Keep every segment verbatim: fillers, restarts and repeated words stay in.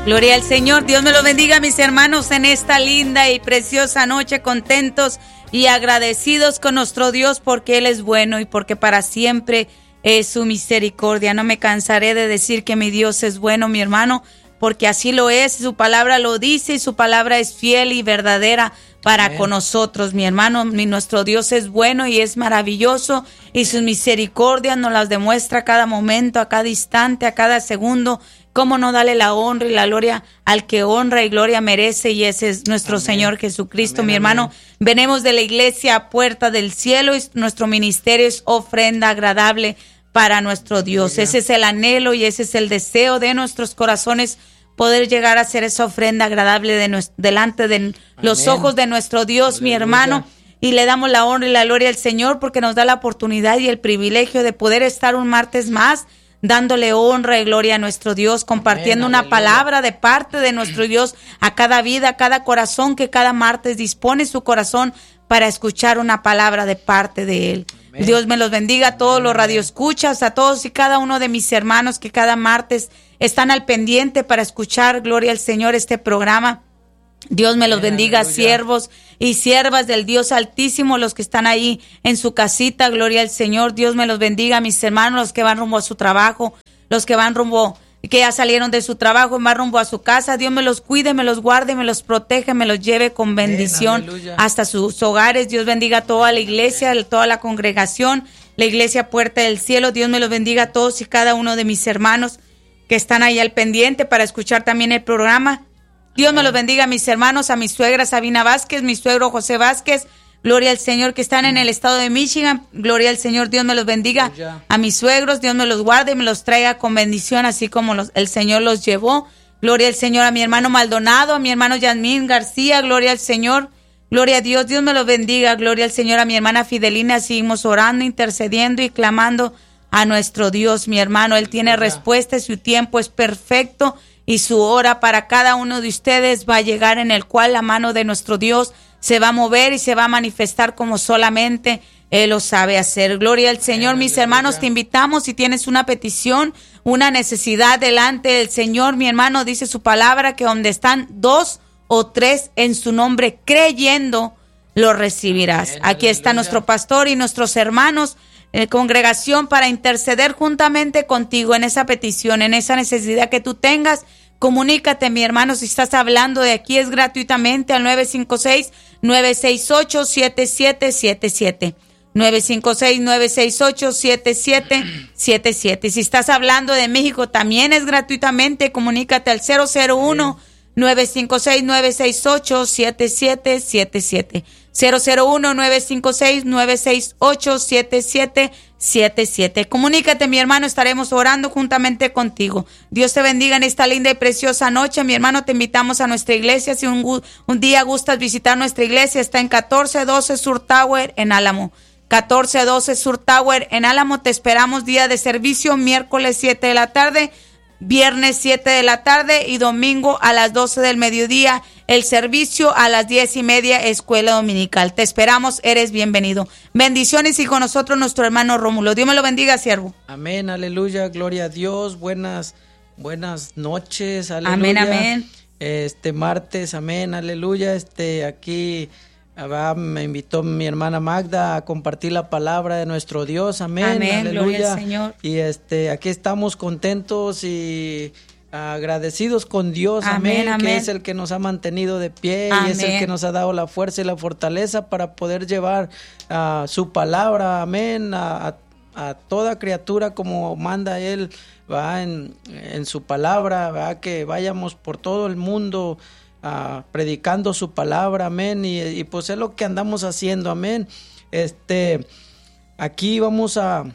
Gloria al Señor. Dios me lo bendiga, mis hermanos, en esta linda y preciosa noche, contentos y agradecidos con nuestro Dios porque Él es bueno y porque para siempre es su misericordia. No me cansaré de decir que mi Dios es bueno, mi hermano, porque así lo es. Su palabra lo dice y su palabra es fiel y verdadera para Amén. Con nosotros, mi hermano. Mi, nuestro Dios es bueno y es maravilloso y sus misericordias nos las demuestra a cada momento, a cada instante, a cada segundo. Cómo no darle la honra y la gloria al que honra y gloria merece, y ese es nuestro Amén. Señor Jesucristo. Amén, mi hermano. Amén. Venimos de la iglesia Puerta del Cielo y nuestro ministerio es ofrenda agradable para nuestro Dios. Ese es el anhelo y ese es el deseo de nuestros corazones, poder llegar a ser esa ofrenda agradable de nuestro, delante de Amén. Los ojos de nuestro Dios, Aleluya. Mi hermano. Y le damos la honra y la gloria al Señor porque nos da la oportunidad y el privilegio de poder estar un martes más dándole honra y gloria a nuestro Dios, compartiendo Amén, una aleluya. Palabra de parte de nuestro Dios a cada vida, a cada corazón que cada martes dispone su corazón para escuchar una palabra de parte de Él. Amén. Dios me los bendiga a todos Amén. Los radioescuchas, a todos y cada uno de mis hermanos que cada martes están al pendiente para escuchar, gloria al Señor, este programa. Dios me los Amén, bendiga, aleluya. Siervos y siervas del Dios Altísimo, los que están ahí en su casita, gloria al Señor. Dios me los bendiga, mis hermanos, los que van rumbo a su trabajo, los que van rumbo, que ya salieron de su trabajo y van rumbo a su casa. Dios me los cuide, me los guarde, me los protege, me los lleve con bendición Amén, hasta sus hogares. Dios bendiga a toda la iglesia, a toda la congregación, la iglesia Puerta del Cielo. Dios me los bendiga a todos y cada uno de mis hermanos que están ahí al pendiente para escuchar también el programa. Dios me los bendiga a mis hermanos, a mi suegra Sabina Vázquez, mi suegro José Vázquez, gloria al Señor, que están en el estado de Michigan, gloria al Señor. Dios me los bendiga a mis suegros, Dios me los guarde y me los traiga con bendición, así como los, el Señor los llevó. Gloria al Señor, a mi hermano Maldonado, a mi hermano Yasmín García, gloria al Señor, gloria a Dios. Dios me los bendiga, gloria al Señor, a mi hermana Fidelina. Seguimos orando, intercediendo y clamando a nuestro Dios, mi hermano. Él tiene respuesta y su tiempo es perfecto. Y su hora para cada uno de ustedes va a llegar, en el cual la mano de nuestro Dios se va a mover y se va a manifestar como solamente Él lo sabe hacer. Gloria al Señor, mis hermanos, te invitamos si tienes una petición, una necesidad delante del Señor, mi hermano, dice su palabra que donde están dos o tres en su nombre creyendo, lo recibirás. Aquí está nuestro pastor y nuestros hermanos en congregación para interceder juntamente contigo en esa petición, en esa necesidad que tú tengas. Comunícate, mi hermano, si estás hablando de aquí es gratuitamente al nueve cinco seis, nueve seis ocho, siete siete siete siete. nueve cinco seis, nueve seis ocho, siete siete siete siete. Y si estás hablando de México también es gratuitamente, comunícate al cero cero uno, nueve cinco seis, nueve seis ocho, siete siete siete siete. cero cero uno, nueve cinco seis, nueve seis ocho, siete siete siete siete. Comunícate, mi hermano, estaremos orando juntamente contigo. Dios te bendiga en esta linda y preciosa noche. Mi hermano, te invitamos a nuestra iglesia. Si un, un día gustas visitar nuestra iglesia, está en catorce doce Sur Tower en Álamo. catorce doce Sur Tower en Álamo. Te esperamos día de servicio, miércoles siete de la tarde, viernes siete de la tarde y domingo a las doce del mediodía. El servicio a las diez y media, escuela dominical. Te esperamos, eres bienvenido. Bendiciones y con nosotros nuestro hermano Rómulo. Dios me lo bendiga, siervo. Amén, aleluya, gloria a Dios. Buenas, buenas noches, aleluya. Amén, amén. Este martes, amén, aleluya. Este aquí ah, me invitó mi hermana Magda a compartir la palabra de nuestro Dios. Amén, amén, aleluya. Gloria al Señor. Y este aquí estamos contentos y agradecidos con Dios, amén, amén, amén, que es el que nos ha mantenido de pie, amén, y es el que nos ha dado la fuerza y la fortaleza para poder llevar uh, su palabra, amén, a, a, a toda criatura como manda Él, va en, en su palabra, va que vayamos por todo el mundo uh, predicando su palabra, amén, y, y pues es lo que andamos haciendo, amén. Este, aquí vamos a,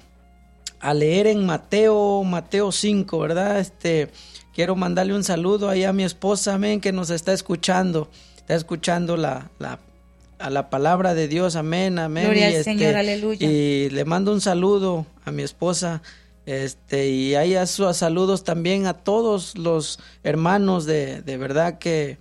a leer en Mateo, Mateo cinco, ¿verdad? Este, quiero mandarle un saludo ahí a mi esposa, amén, que nos está escuchando, está escuchando la, la, a la palabra de Dios, amén, amén. Gloria y al este, Señor, aleluya. Y le mando un saludo a mi esposa, este, y ahí a sus saludos también a todos los hermanos de, de verdad que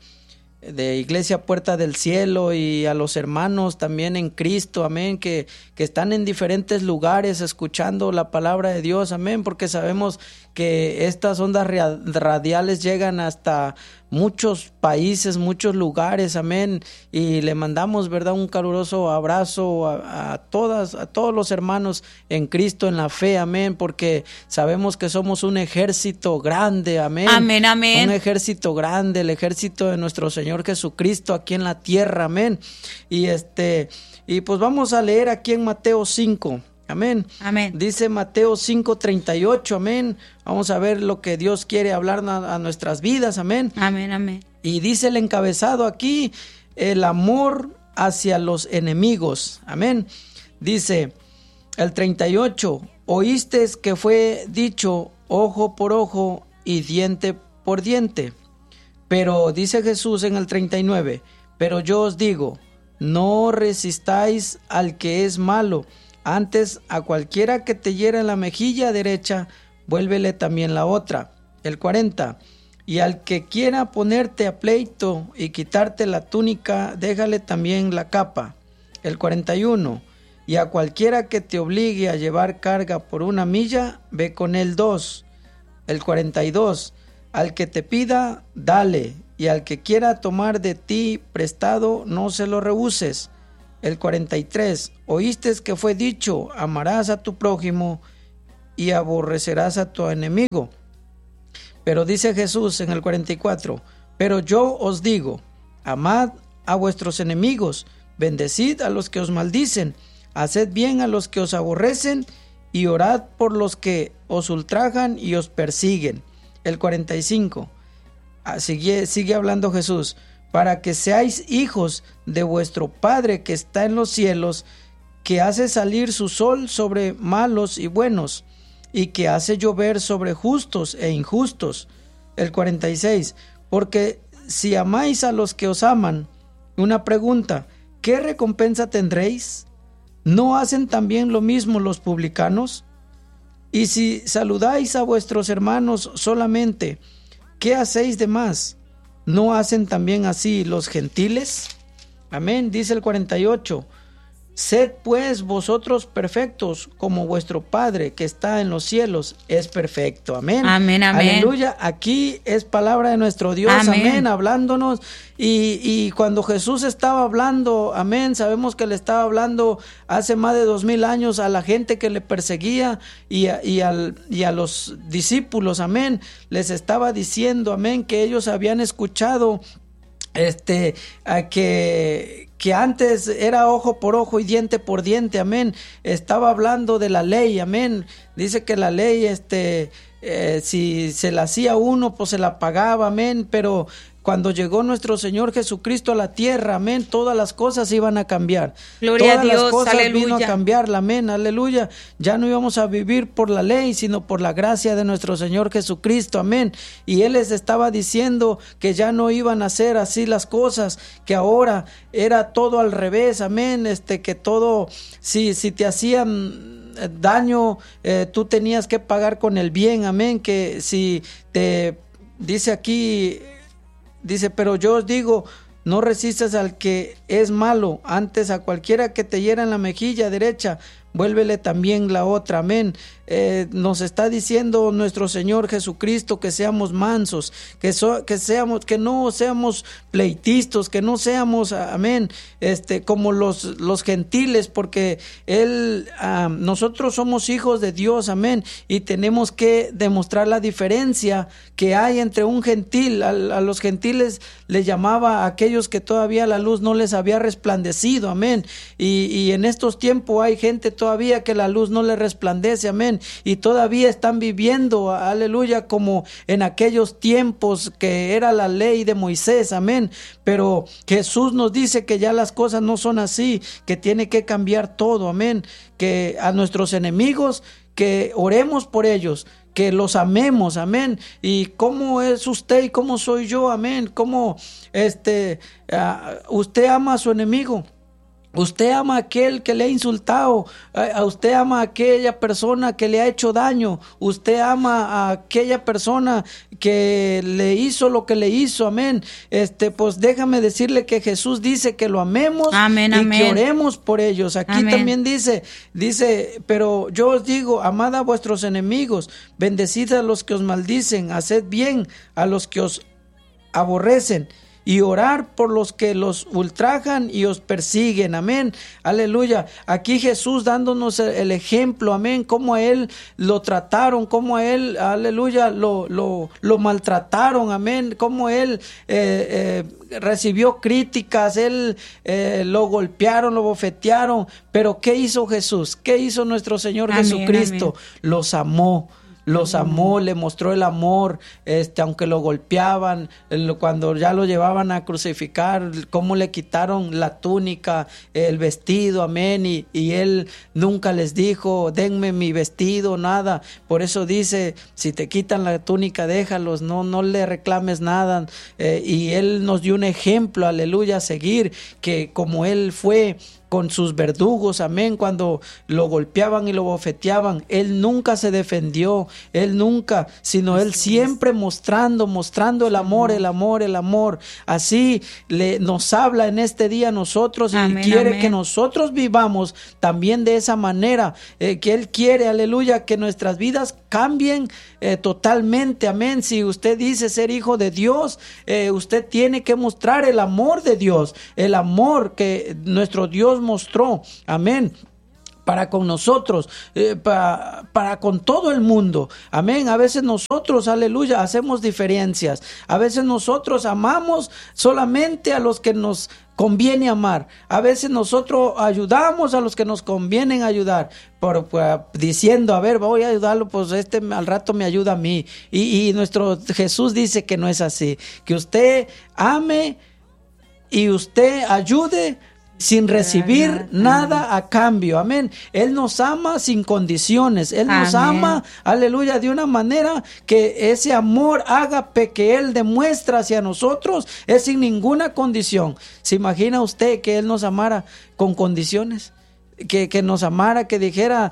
de Iglesia Puerta del Cielo, y a los hermanos también en Cristo, amén, que, que están en diferentes lugares escuchando la palabra de Dios, amén, porque sabemos que estas ondas radiales llegan hasta muchos países, muchos lugares, amén, y le mandamos, verdad, un caluroso abrazo a, a todas, a todos los hermanos en Cristo, en la fe, amén, porque sabemos que somos un ejército grande, amén, amén, amén, un ejército grande, el ejército de nuestro Señor Jesucristo aquí en la tierra, amén, y este, y pues vamos a leer aquí en Mateo cinco. Amén. Amén. Dice Mateo cinco treinta y ocho, amén. Vamos a ver lo que Dios quiere hablar a, a nuestras vidas, amén. Amén, amén. Y dice el encabezado aquí, el amor hacia los enemigos, amén. Dice el treinta y ocho, oísteis que fue dicho ojo por ojo y diente por diente. Pero dice Jesús en el treinta y nueve, pero yo os digo, no resistáis al que es malo. Antes, a cualquiera que te hiera en la mejilla derecha, vuélvele también la otra. El cuarenta. Y al que quiera ponerte a pleito y quitarte la túnica, déjale también la capa. El cuarenta y uno. Y a cualquiera que te obligue a llevar carga por una milla, ve con él dos. El cuarenta y dos. Al que te pida, dale. Y al que quiera tomar de ti prestado, no se lo rehuses. El cuarenta y tres, oíste que fue dicho, amarás a tu prójimo y aborrecerás a tu enemigo. Pero dice Jesús en el cuarenta y cuatro, pero yo os digo, amad a vuestros enemigos, bendecid a los que os maldicen, haced bien a los que os aborrecen y orad por los que os ultrajan y os persiguen. El cuarenta y cinco, sigue, sigue hablando Jesús, para que seáis hijos de vuestro Padre que está en los cielos, que hace salir su sol sobre malos y buenos, y que hace llover sobre justos e injustos. El cuarenta y seis, porque si amáis a los que os aman, una pregunta, ¿qué recompensa tendréis? ¿No hacen también lo mismo los publicanos? Y si saludáis a vuestros hermanos solamente, ¿qué hacéis de más? ¿No hacen también así los gentiles? Amén, dice el cuarenta y ocho. Sed pues vosotros perfectos, como vuestro Padre que está en los cielos es perfecto. Amén. Amén, amén. Aleluya. Aquí es palabra de nuestro Dios. Amén. Amén, hablándonos. Y, y cuando Jesús estaba hablando, amén, sabemos que le estaba hablando hace más de dos mil años a la gente que le perseguía y a, y, al, y a los discípulos, amén. Les estaba diciendo, amén, que ellos habían escuchado este, a que... que antes era ojo por ojo y diente por diente, amén. Estaba hablando de la ley, amén. Dice que la ley, este, eh, si se la hacía uno, pues se la pagaba, amén. Pero cuando llegó nuestro Señor Jesucristo a la tierra, amén, todas las cosas iban a cambiar. Gloria todas a Dios, las cosas aleluya. Vino a cambiarla, amén, aleluya. Ya no íbamos a vivir por la ley, sino por la gracia de nuestro Señor Jesucristo, amén. Y Él les estaba diciendo que ya no iban a ser así las cosas, que ahora era todo al revés, amén, este, que todo, si, si te hacían daño, eh, tú tenías que pagar con el bien, amén, que si te, dice aquí, dice, pero yo os digo, no resistas al que es malo, antes a cualquiera que te hiera en la mejilla derecha, vuélvele también la otra, amén. Eh, nos está diciendo nuestro Señor Jesucristo que seamos mansos, que, so, que seamos, que no seamos pleitistas, que no seamos, amén, este, como los, los gentiles, porque él, uh, nosotros somos hijos de Dios, amén, y tenemos que demostrar la diferencia que hay entre un gentil. A, a los gentiles les llamaba a aquellos que todavía la luz no les había resplandecido, amén, y, y en estos tiempos hay gente todavía que la luz no les resplandece, amén, y todavía están viviendo, aleluya, como en aquellos tiempos que era la ley de Moisés, amén, pero Jesús nos dice que ya las cosas no son así, que tiene que cambiar todo, amén, que a nuestros enemigos, que oremos por ellos, que los amemos, amén. Y cómo es usted y cómo soy yo, amén, cómo este, uh, usted ama a su enemigo. Usted ama a aquel que le ha insultado, a usted ama a aquella persona que le ha hecho daño, usted ama a aquella persona que le hizo lo que le hizo, amén. Este, pues déjame decirle que Jesús dice que lo amemos, amén, y amén, que oremos por ellos. Aquí amén. También dice, dice, pero yo os digo, amad a vuestros enemigos, bendecid a los que os maldicen, haced bien a los que os aborrecen, y orar por los que los ultrajan y os persiguen, amén, aleluya. Aquí Jesús dándonos el ejemplo, amén, cómo a él lo trataron, cómo a él, aleluya, lo, lo, lo maltrataron, amén, cómo él eh, eh, recibió críticas, él eh, lo golpearon, lo bofetearon, pero ¿qué hizo Jesús? ¿Qué hizo nuestro Señor amén, Jesucristo? Amén. Los amó. Los amó, le mostró el amor, este, aunque lo golpeaban, cuando ya lo llevaban a crucificar, cómo le quitaron la túnica, el vestido, amén, y, y él nunca les dijo, denme mi vestido, nada. Por eso dice, si te quitan la túnica, déjalos, no, no le reclames nada. Eh, y él nos dio un ejemplo, aleluya, a seguir, que como él fue con sus verdugos, amén, cuando lo golpeaban y lo bofeteaban, él nunca se defendió, él nunca, sino así él siempre es. mostrando, mostrando el amor, el amor, el amor. Así le, nos habla en este día a nosotros, amén, y quiere amén. que nosotros vivamos también de esa manera, eh, que él quiere, aleluya, que nuestras vidas cambien eh, totalmente, amén. Si usted dice ser hijo de Dios, eh, usted tiene que mostrar el amor de Dios, el amor que nuestro Dios mostró, amén, para con nosotros, eh, para, para con todo el mundo, amén. A veces nosotros, aleluya, hacemos diferencias, a veces nosotros amamos solamente a los que nos conviene amar, a veces nosotros ayudamos a los que nos convienen ayudar, por, por, diciendo, a ver, voy a ayudarlo, pues este al rato me ayuda a mí, y, y nuestro Jesús dice que no es así, que usted ame y usted ayude sin recibir nada a cambio, amén. Él nos ama sin condiciones, Él nos amén. ama, aleluya, de una manera que ese amor ágape que Él demuestra hacia nosotros es sin ninguna condición. ¿Se imagina usted que Él nos amara con condiciones? Que, que nos amara, que dijera,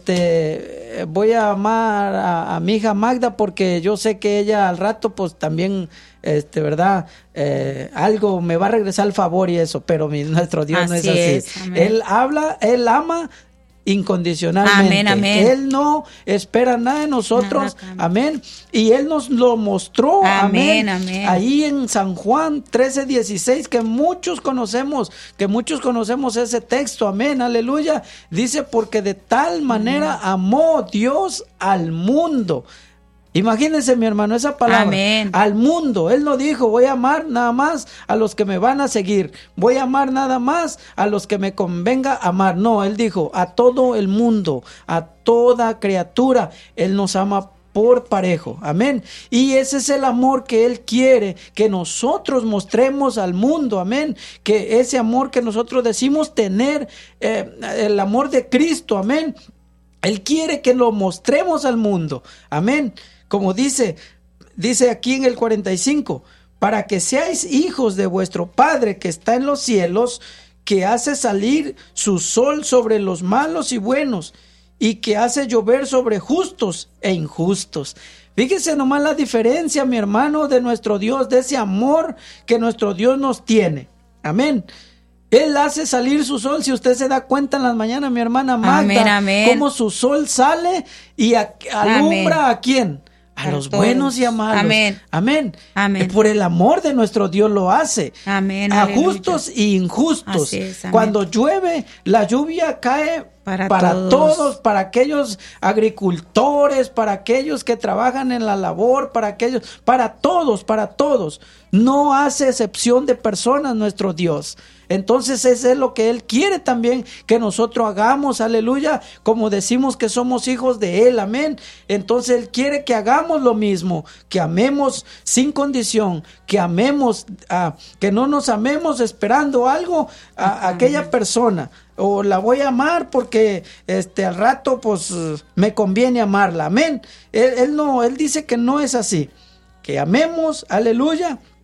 este, voy a amar a, a mi hija Magda porque yo sé que ella al rato pues también, este, verdad, eh, algo me va a regresar al favor y eso, pero mi, nuestro Dios así no es así. Es, él habla, Él ama incondicionalmente. Amén, amén. Él no espera nada de nosotros, nada, amén. Y Él nos lo mostró, amén, amén, amén. Ahí en San Juan trece dieciséis, que muchos conocemos, que muchos conocemos ese texto, amén, aleluya. Dice, porque de tal manera amén. amó Dios al mundo. Imagínense, mi hermano, esa palabra, amén. Al mundo. Él no dijo, voy a amar nada más a los que me van a seguir, voy a amar nada más a los que me convenga amar. No, Él dijo, a todo el mundo, a toda criatura, Él nos ama por parejo, amén. Y ese es el amor que Él quiere que nosotros mostremos al mundo, amén. Que ese amor que nosotros decimos tener, eh, el amor de Cristo, amén. Él quiere que lo mostremos al mundo, amén. Como dice, dice aquí en el cuarenta y cinco, para que seáis hijos de vuestro Padre que está en los cielos, que hace salir su sol sobre los malos y buenos, y que hace llover sobre justos e injustos. Fíjese nomás la diferencia, mi hermano, de nuestro Dios, de ese amor que nuestro Dios nos tiene. Amén. Él hace salir su sol, si usted se da cuenta en las mañanas, mi hermana Magda, amén, amén. Cómo su sol sale y a, alumbra amén. ¿A quién? A, a los todos. Buenos y a malos. Amén. Amén. Amén. Por el amor de nuestro Dios lo hace. Amén. A aleluya. Justos y injustos. Es, cuando llueve, la lluvia cae para, para todos. todos, para aquellos agricultores, para aquellos que trabajan en la labor, para aquellos, para todos, para todos. No hace excepción de personas nuestro Dios. Entonces eso es lo que Él quiere también que nosotros hagamos, aleluya, como decimos que somos hijos de Él, amén. Entonces Él quiere que hagamos lo mismo, que amemos sin condición, que amemos, uh, que no nos amemos esperando algo a, a aquella persona, o la voy a amar porque este al rato pues me conviene amarla, amén. Él, él no, Él dice que no es así, que amemos, aleluya,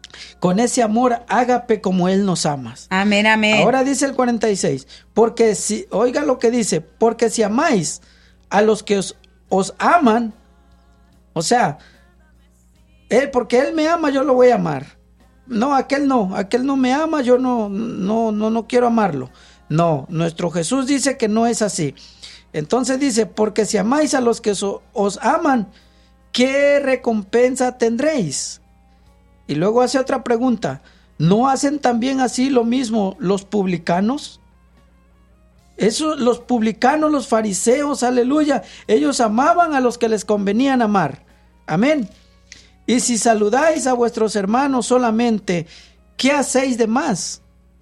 con ese amor ágape como Él nos ama. Amén, amén. Ahora dice el cuarenta y seis, porque si, oiga lo que dice, porque si amáis a los que os, os aman, o sea, él, porque Él me ama, yo lo voy a amar. No, aquel no, aquel no me ama, yo no, no, no, no quiero amarlo. No, nuestro Jesús dice que no es así. Entonces dice, porque si amáis a los que so, os aman, ¿qué recompensa tendréis? Y luego hace otra pregunta, ¿no hacen también así lo mismo los publicanos? Eso, los publicanos, los fariseos, aleluya, ellos amaban a los que les convenían amar. Amén. Y si saludáis a vuestros hermanos solamente, ¿qué hacéis de más?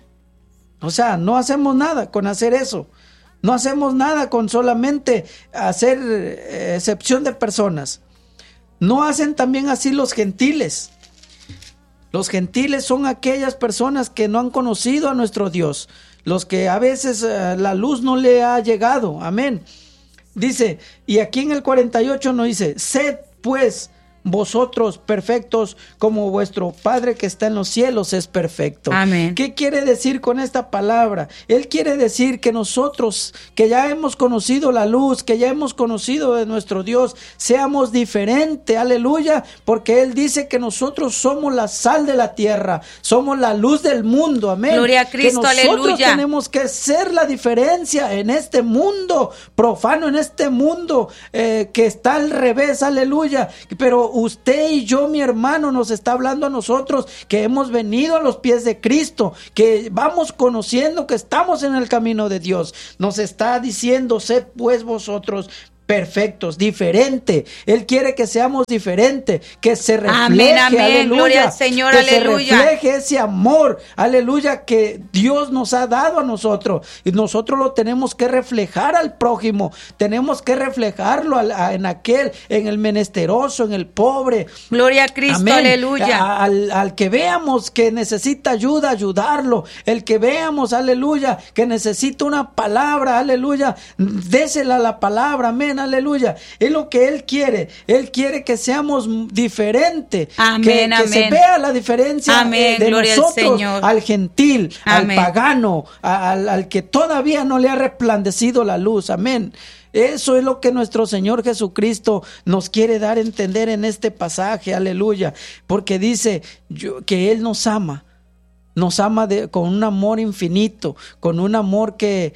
O sea, no hacemos nada con hacer eso. No hacemos nada con solamente hacer eh, excepción de personas. ¿No hacen también así los gentiles? Los gentiles son aquellas personas que no han conocido a nuestro Dios, los que a veces uh, la luz no le ha llegado. Amén. Dice, y aquí en el cuarenta y ocho nos dice, sed pues vosotros perfectos como vuestro Padre que está en los cielos es perfecto. Amén. ¿Qué quiere decir con esta palabra? Él quiere decir que nosotros, que ya hemos conocido la luz, que ya hemos conocido de nuestro Dios, seamos diferentes, aleluya, porque Él dice que nosotros somos la sal de la tierra, somos la luz del mundo, amén. Gloria a Cristo, que nosotros aleluya. Tenemos que ser la diferencia en este mundo profano, en este mundo eh, que está al revés, aleluya, pero usted y yo, mi hermano, nos está hablando a nosotros que hemos venido a los pies de Cristo, que vamos conociendo que estamos en el camino de Dios. Nos está diciendo, sed pues vosotros perfectos, diferente. Él quiere que seamos diferentes, que se refleje, amén, amén. Aleluya, gloria al Señor, que aleluya. se refleje ese amor, aleluya, que Dios nos ha dado a nosotros, y nosotros lo tenemos que reflejar al prójimo, tenemos que reflejarlo al, a, en aquel, en el menesteroso, en el pobre. Gloria a Cristo, amén. Aleluya. A, al, al que veamos que necesita ayuda, ayudarlo, el que veamos, aleluya, que necesita una palabra, aleluya, désela la palabra, amén. Aleluya, es lo que Él quiere. Él quiere que seamos diferentes, amén, que, amén. que se vea la diferencia amén, eh, de gloria nosotros al, Señor. al gentil, amén. al pagano, al, al que todavía no le ha resplandecido la luz, amén. Eso es lo que nuestro Señor Jesucristo nos quiere dar a entender en este pasaje, aleluya, porque dice yo, que Él nos ama, nos ama de, con un amor infinito, con un amor que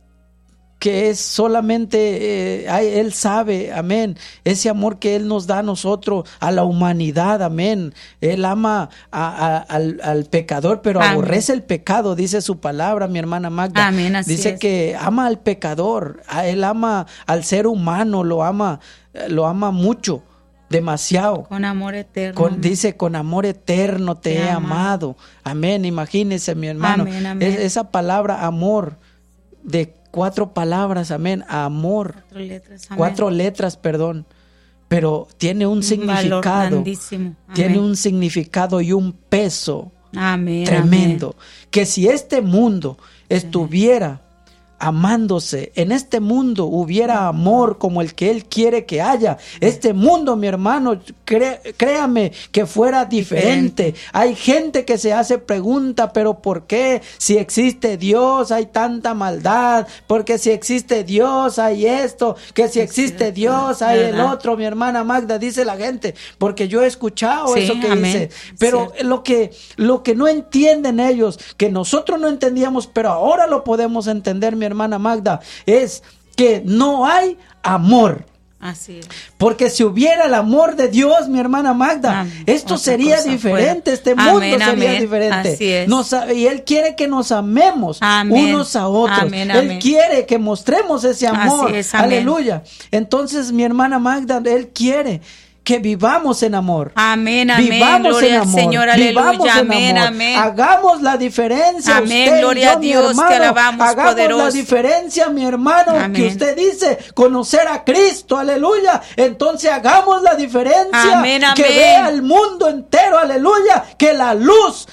que es solamente, eh, Él sabe, amén, ese amor que Él nos da a nosotros, a la humanidad, amén. Él ama a, a, al, al pecador, pero amén. Aborrece el pecado, dice su palabra, mi hermana Magda. Amén, así dice es. Que ama al pecador, a Él ama al ser humano, lo ama, lo ama mucho. Demasiado. Con amor eterno. Con, dice, con amor eterno te, te he amado. amado. Amén, imagínese, mi hermano. Amén, amén. Es, esa palabra amor de cuatro palabras, amén, amor. Cuatro letras, amén. Cuatro letras, perdón. Pero tiene un, un significado. Tiene un significado y un peso amén, tremendo. Amén. Que si este mundo estuviera amándose, en este mundo hubiera amor como el que Él quiere que haya, este mundo, mi hermano, cré, créame que fuera diferente. diferente. Hay gente que se hace pregunta, pero ¿por qué? Si existe Dios hay tanta maldad, porque si existe Dios hay esto, que si existe Dios hay ¿verdad? El otro, mi hermana Magda, dice la gente, porque yo he escuchado sí, eso que amén. Dice, pero sí. lo que lo que no entienden ellos, que nosotros no entendíamos, pero ahora lo podemos entender, mi hermana Magda, es que no hay amor. Así es. Porque si hubiera el amor de Dios, mi hermana Magda, amén. Esto Otra sería diferente, fuera. Este amén, mundo sería amén. Diferente. Así es. Nos, y Él quiere que nos amemos amén. Unos a otros. Amén, Él amén. quiere que mostremos ese amor. Así es, aleluya. Entonces, mi hermana Magda, Él quiere que vivamos en amor. Amén, amén. Vivamos gloria en amor. Al Señor, aleluya. Vivamos amén, en amor. amén. Hagamos la diferencia. Amén, usted gloria y yo, a Dios, mi hermano, te alabamos, hagamos poderoso. La diferencia, mi hermano, amén. Que usted dice conocer a Cristo, aleluya. Entonces hagamos la diferencia. Amén, amén. Que vea el mundo entero, aleluya. Que la luz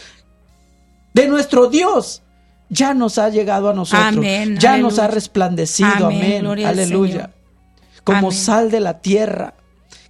de nuestro Dios ya nos ha llegado a nosotros. Amén, ya aleluya. Nos ha resplandecido. Amén, amén. aleluya. Como amén. Sal de la tierra.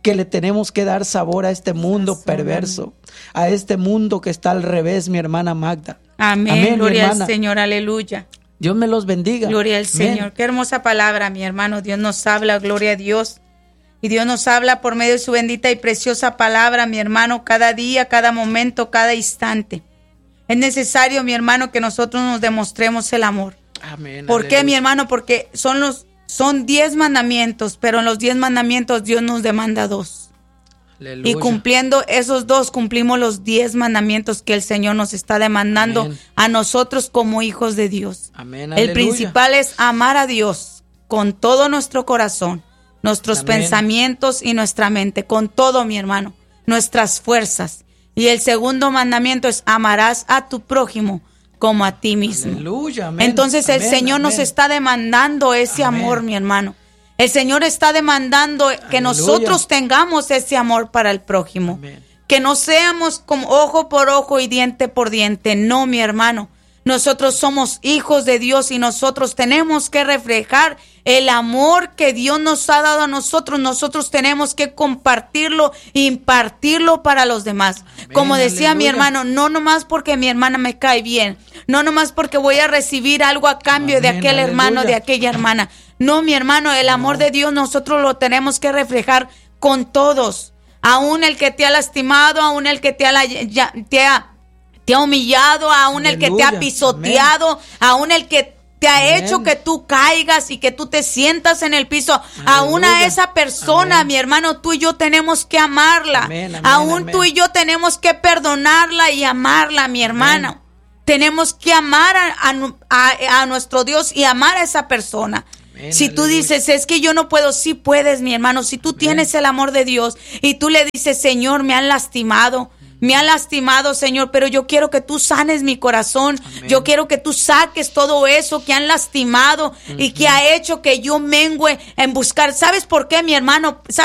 que le tenemos que dar sabor a este mundo perverso, a este mundo que está al revés, mi hermana Magda. Amén, Amén gloria al Señor, aleluya. Dios me los bendiga. Gloria al Señor. Amén. Qué hermosa palabra, mi hermano. Dios nos habla, gloria a Dios. Y Dios nos habla por medio de su bendita y preciosa palabra, mi hermano, cada día, cada momento, cada instante. Es necesario, mi hermano, que nosotros nos demostremos el amor. Amén. ¿Por qué, mi hermano? Porque son los son diez mandamientos, pero en los diez mandamientos Dios nos demanda dos. Aleluya. Y cumpliendo esos dos, cumplimos los diez mandamientos que el Señor nos está demandando. Amén. A nosotros como hijos de Dios. Amén. El principal es amar a Dios con todo nuestro corazón, nuestros Amén. Pensamientos y nuestra mente, con todo, mi hermano, nuestras fuerzas. Y el segundo mandamiento es amarás a tu prójimo como a ti mismo. Aleluya, amén. Entonces el amén, Señor amén. Nos está demandando ese amén. Amor, mi hermano. El Señor está demandando Aleluya. Que nosotros tengamos ese amor para el prójimo. Amén. Que no seamos como ojo por ojo y diente por diente. No, mi hermano. Nosotros somos hijos de Dios y nosotros tenemos que reflejar el amor que Dios nos ha dado a nosotros. Nosotros tenemos que compartirlo e impartirlo para los demás. Amén, como decía aleluya. Mi hermano, no nomás porque mi hermana me cae bien, no nomás porque voy a recibir algo a cambio Amén, de aquel aleluya. Hermano, de aquella hermana. No, mi hermano, el amor no. de Dios nosotros lo tenemos que reflejar con todos. Aún el que te ha lastimado, aún el que te ha... Ya, te ha te ha humillado, aún Aleluya, el que te ha pisoteado, amén. Aún el que te ha amén. Hecho que tú caigas y que tú te sientas en el piso, Aleluya. Aún a esa persona, amén. Mi hermano, tú y yo tenemos que amarla, amén, amén, aún amén. Tú y yo tenemos que perdonarla y amarla, mi hermano, amén. Tenemos que amar a, a, a, a nuestro Dios y amar a esa persona. Amén, si tú aleluya. Dices, es que yo no puedo, sí puedes, mi hermano, si tú amén. Tienes el amor de Dios y tú le dices, Señor, me han lastimado, me ha lastimado, Señor, pero yo quiero que tú sanes mi corazón. Amén. Yo quiero que tú saques todo eso que han lastimado uh-huh. y que ha hecho que yo mengüe en buscar. ¿Sabes por qué, mi hermano? ¿Sabes